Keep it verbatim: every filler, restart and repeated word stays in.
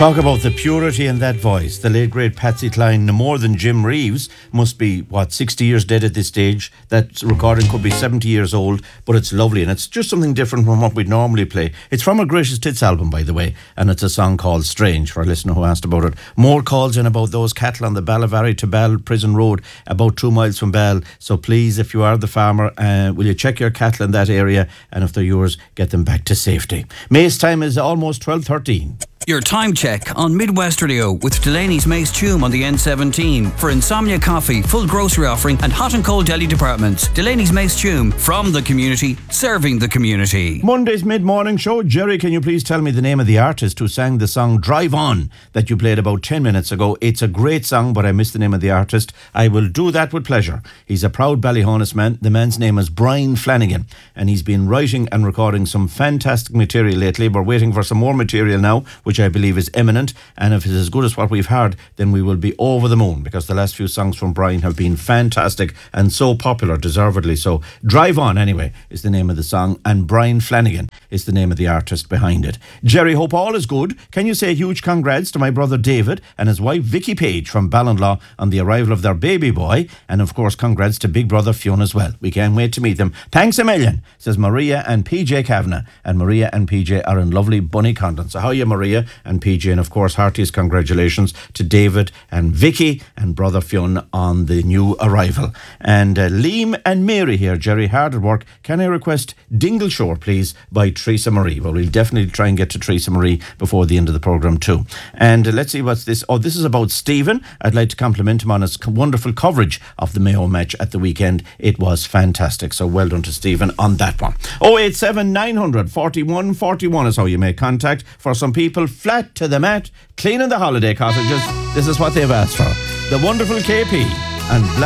Talk about the purity in that voice. The late great Patsy Cline, no more than Jim Reeves, must be, what, sixty years dead at this stage. That recording could be seventy years old, but it's lovely and it's just something different from what we'd normally play. It's from a Greatest Hits album, by the way, and it's a song called Strange, for a listener who asked about it. More calls in about those cattle on the Ballavary to Ball Prison Road, about two miles from Ball. So please, if you are the farmer, uh, will you check your cattle in that area, and if they're yours, get them back to safety. May's time is almost twelve thirteen. Your time check on Midwest Radio with Delaney's Mace Tume on the N seventeen for Insomnia Coffee, full grocery offering and hot and cold deli departments. Delaney's Mace Tume, from the community, serving the community. Monday's mid-morning show. Jerry, can you please tell me the name of the artist who sang the song Drive On that you played about ten minutes ago? It's a great song, but I missed the name of the artist. I will do that with pleasure. He's a proud Ballyhonus man. The man's name is Brian Flanagan, and he's been writing and recording some fantastic material lately. We're waiting for some more material now, which I believe is imminent, and if it's as good as what we've heard, then we will be over the moon, because the last few songs from Brian have been fantastic and so popular, deservedly so. Drive On, anyway, is the name of the song, and Brian Flanagan is the name of the artist behind it. Jerry, hope all is good. Can you say a huge congrats to my brother David and his wife Vicky Page from Ballinlaw on the arrival of their baby boy, and of course congrats to big brother Fionn as well. We can't wait to meet them. Thanks a million, says Maria and P J Kavanagh, and Maria and P J are in lovely Bunnycondon. So how are you, Maria and P J? And of course, heartiest congratulations to David and Vicky and brother Fionn on the new arrival. And uh, Liam and Mary here, Jerry, hard at work. Can I request Dingleshore, please, by Teresa Marie? Well, we'll definitely try and get to Teresa Marie before the end of the programme too. And uh, let's see what's this. Oh, this is about Stephen. I'd like to compliment him on his wonderful coverage of the Mayo match at the weekend. It was fantastic. So well done to Stephen on that one. oh eight seven nine hundred forty-one forty-one is how you make contact. For some people, flat to the mat, cleaning the holiday cottages. This is what they've asked for. The wonderful K P and Black